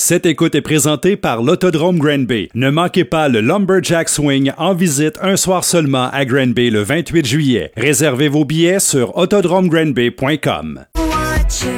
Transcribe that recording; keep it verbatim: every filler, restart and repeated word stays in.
Cette écoute est présentée par l'Autodrome Granby. Ne manquez pas le Lumberjack Swing en visite un soir seulement à Granby le vingt-huit juillet. Réservez vos billets sur autodrome granby point com. Watch it.